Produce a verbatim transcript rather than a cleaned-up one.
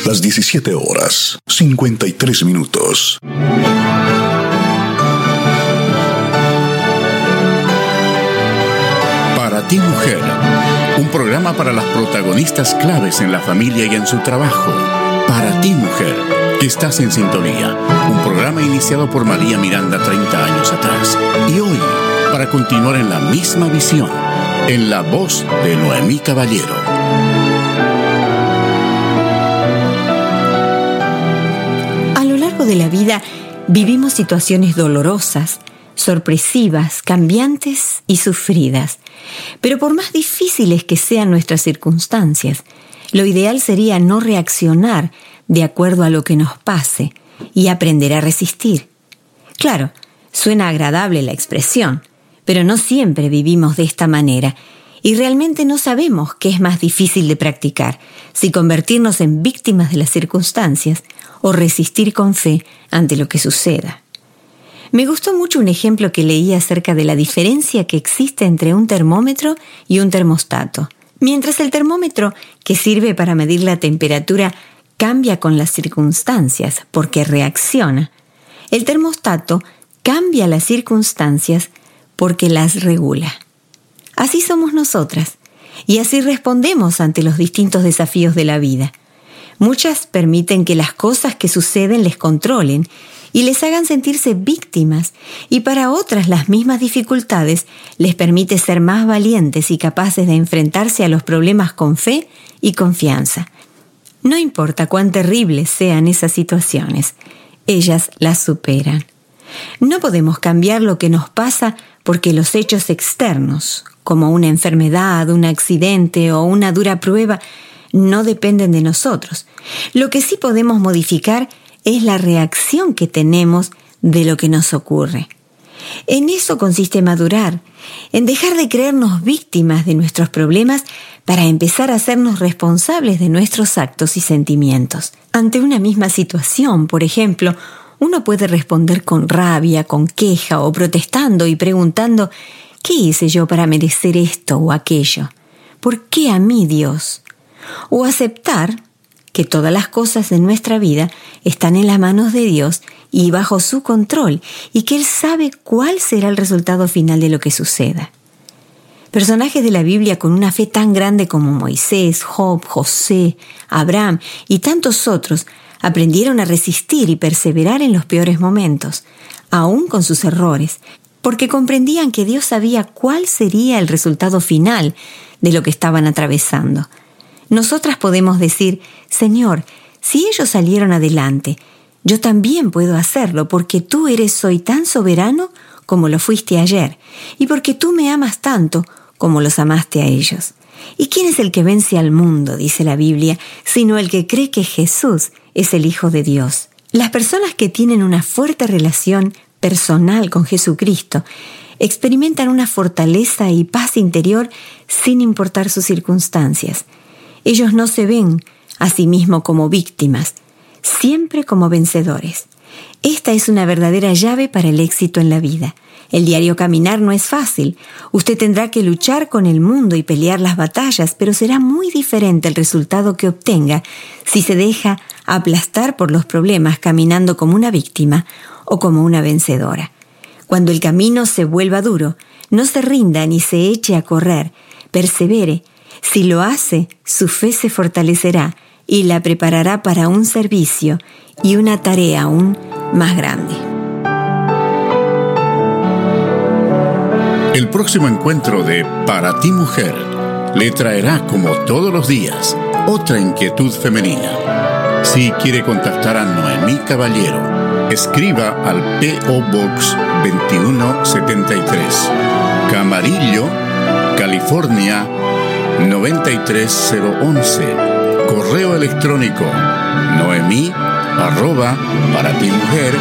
Las diecisiete horas, cincuenta y tres minutos. Para ti, mujer, un programa para las protagonistas claves en la familia y en su trabajo. Para ti, mujer, que estás en sintonía. Un programa iniciado por María Miranda treinta años atrás. Y hoy, para continuar en la misma visión, en la voz de Noemí Caballero. A lo largo de la vida vivimos situaciones dolorosas, sorpresivas, cambiantes y sufridas. Pero por más difíciles que sean nuestras circunstancias, lo ideal sería no reaccionar de acuerdo a lo que nos pase y aprender a resistir. Claro, suena agradable la expresión, pero no siempre vivimos de esta manera y realmente no sabemos qué es más difícil de practicar, si convertirnos en víctimas de las circunstancias o resistir con fe ante lo que suceda. Me gustó mucho un ejemplo que leí acerca de la diferencia que existe entre un termómetro y un termostato. Mientras el termómetro, que sirve para medir la temperatura, cambia con las circunstancias porque reacciona, el termostato cambia las circunstancias porque las regula. Así somos nosotras, y así respondemos ante los distintos desafíos de la vida. Muchas permiten que las cosas que suceden les controlen y les hagan sentirse víctimas, y para otras las mismas dificultades les permite ser más valientes y capaces de enfrentarse a los problemas con fe y confianza. No importa cuán terribles sean esas situaciones, ellas las superan. No podemos cambiar lo que nos pasa porque los hechos externos, como una enfermedad, un accidente o una dura prueba, no dependen de nosotros. Lo que sí podemos modificar es la reacción que tenemos de lo que nos ocurre. En eso consiste madurar, en dejar de creernos víctimas de nuestros problemas para empezar a hacernos responsables de nuestros actos y sentimientos. Ante una misma situación, por ejemplo, uno puede responder con rabia, con queja o protestando y preguntando: ¿qué hice yo para merecer esto o aquello? ¿Por qué a mí, Dios? O aceptar que todas las cosas de nuestra vida están en las manos de Dios y bajo su control, y que Él sabe cuál será el resultado final de lo que suceda. Personajes de la Biblia con una fe tan grande como Moisés, Job, José, Abraham y tantos otros aprendieron a resistir y perseverar en los peores momentos, aún con sus errores, porque comprendían que Dios sabía cuál sería el resultado final de lo que estaban atravesando. Nosotras podemos decir: Señor, si ellos salieron adelante, yo también puedo hacerlo, porque tú eres hoy tan soberano como lo fuiste ayer, y porque tú me amas tanto como los amaste a ellos. ¿Y quién es el que vence al mundo, dice la Biblia, sino el que cree que Jesús es el Hijo de Dios? Las personas que tienen una fuerte relación personal con Jesucristo experimentan una fortaleza y paz interior sin importar sus circunstancias. Ellos no se ven a sí mismos como víctimas, siempre como vencedores. Esta es una verdadera llave para el éxito en la vida. El diario caminar no es fácil. Usted tendrá que luchar con el mundo y pelear las batallas, pero será muy diferente el resultado que obtenga si se deja aplastar por los problemas caminando como una víctima o como una vencedora. Cuando el camino se vuelva duro, no se rinda ni se eche a correr, persevere. Si lo hace, su fe se fortalecerá y la preparará para un servicio y una tarea aún más grande. El próximo encuentro de Para ti, mujer le traerá, como todos los días, otra inquietud femenina. Si quiere contactar a Noemí Caballero, escriba al P O Box veintiuno setenta y tres, Camarillo, California noventa y tres cero once. Correo electrónico noemí arroba para ti mujer